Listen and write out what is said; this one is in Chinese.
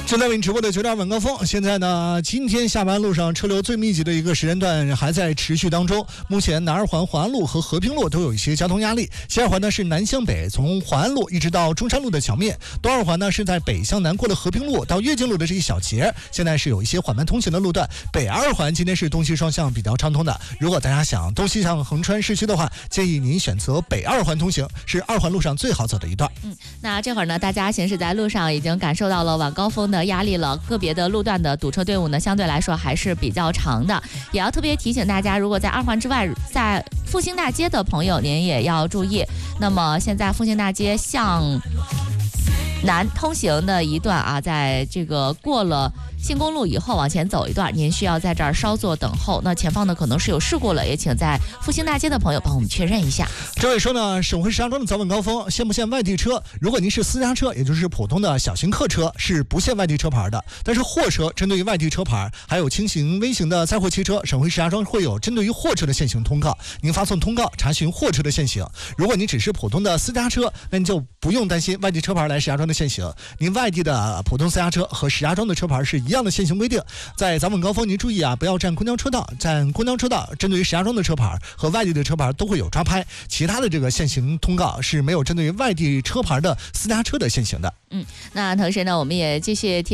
正在为你直播的9点晚高峰，现在呢，今天下班路上车流最密集的一个时间段还在持续当中。目前南二环、淮安路和和平路都有一些交通压力。西二环呢是南向北，从淮安路一直到中山路的桥面；东二环呢是在北向南过了和平路到悦京路的这一小节，现在是有一些缓慢通行的路段。北二环今天是东西双向比较畅通的。如果大家想东西向横穿市区的话，建议您选择北二环通行，是二环路上最好走的一段。 那这会儿呢，大家行驶在路上已经感受到了晚高峰的压力了，个别的路段的堵车队伍呢，相对来说还是比较长的。也要特别提醒大家，如果在二环之外，在复兴大街的朋友，您也要注意。那么现在复兴大街向南通行的一段啊，在这个过了新公路以后往前走一段，您需要在这儿稍作等候。那前方呢可能是有事故了，也请在复兴大街的朋友帮我们确认一下。 这位说呢，省会石家庄的早晚高峰限不限外地车？如果您是私家车，也就是普通的小型客车，是不限外地车牌的。但是货车针对于外地车牌，还有轻型、微型的载货汽车，省会石家庄会有针对于货车的限行通告。您发送通告查询货车的限行。如果您只是普通的私家车，那您就不用担心外地车牌来石家庄的限行。您外地的普通私家车和石家庄的车牌是一样的限行规定。在早晚高峰您注意啊，不要占公交车道，占公交车道针对于石家庄的车牌和外地的车牌都会有抓拍，其他的这个限行通告是没有针对于外地车牌的私家车的限行的。 那同时呢，我们也继续